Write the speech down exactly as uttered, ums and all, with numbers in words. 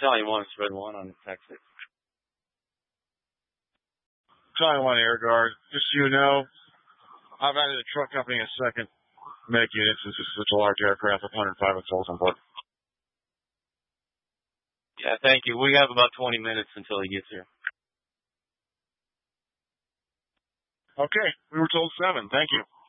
Charlie one, spread one on Texas. Charlie one, Air Guard. Just so you know, I've added a truck company a second medic unit since it's such a large aircraft with one hundred five souls on board. Yeah, thank you. We have about twenty minutes until he gets here. Okay, we were told seven. Thank you.